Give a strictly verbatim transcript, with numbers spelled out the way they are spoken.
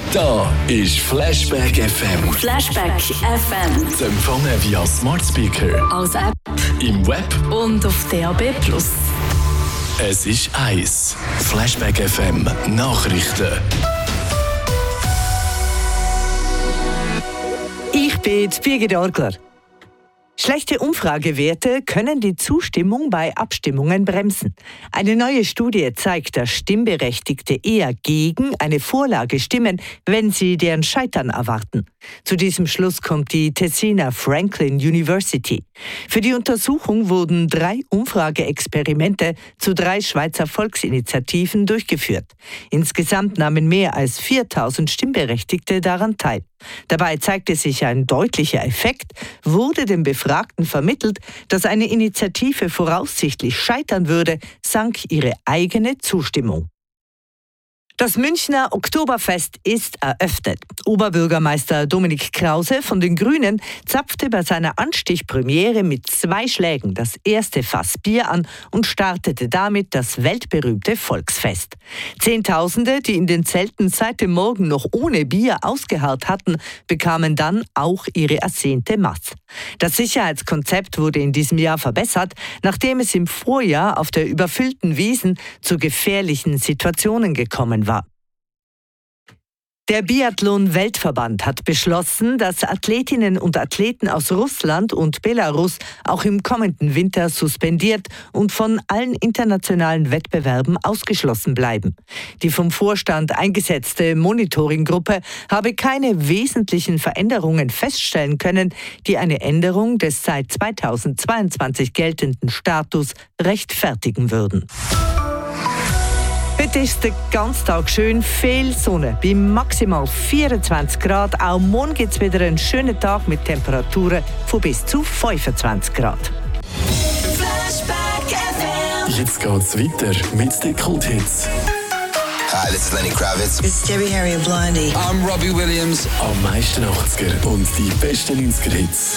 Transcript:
Da ist Flashback F M. Flashback F M. Zu empfangen via Smart Speaker, Als App im Web und auf D A B plus. Es ist eins. Flashback F M Nachrichten. Ich bin Birgit Orgler. Schlechte Umfragewerte können die Zustimmung bei Abstimmungen bremsen. Eine neue Studie zeigt, dass Stimmberechtigte eher gegen eine Vorlage stimmen, wenn sie deren Scheitern erwarten. Zu diesem Schluss kommt die Tessiner Franklin University. Für die Untersuchung wurden drei Umfrageexperimente zu drei Schweizer Volksinitiativen durchgeführt. Insgesamt nahmen mehr als viertausend Stimmberechtigte daran teil. Dabei zeigte sich ein deutlicher Effekt, wurde den Befragten vermittelt, dass eine Initiative voraussichtlich scheitern würde, sank ihre eigene Zustimmung. Das Münchner Oktoberfest ist eröffnet. Oberbürgermeister Dominik Krause von den Grünen zapfte bei seiner Anstichpremiere mit zwei Schlägen das erste Fass Bier an und startete damit das weltberühmte Volksfest. Zehntausende, die in den Zelten seit dem Morgen noch ohne Bier ausgeharrt hatten, bekamen dann auch ihre ersehnte Maß. Das Sicherheitskonzept wurde in diesem Jahr verbessert, nachdem es im Vorjahr auf der überfüllten Wiesn zu gefährlichen Situationen gekommen war. Der Biathlon-Weltverband hat beschlossen, dass Athletinnen und Athleten aus Russland und Belarus auch im kommenden Winter suspendiert und von allen internationalen Wettbewerben ausgeschlossen bleiben. Die vom Vorstand eingesetzte Monitoringgruppe habe keine wesentlichen Veränderungen feststellen können, die eine Änderung des seit zweitausendzweiundzwanzig geltenden Status rechtfertigen würden. Heute ist der ganze Tag schön, viel Sonne, bei maximal vierundzwanzig Grad. Auch morgen gibt es wieder einen schönen Tag mit Temperaturen von bis zu fünfundzwanzig Grad. Flashback F M. Jetzt geht's weiter mit den Kulthits. Hi, this is Lenny Kravitz. It's Debbie Harry and Blondie. I'm Robbie Williams. Am meisten achtziger und die besten neunziger Hits.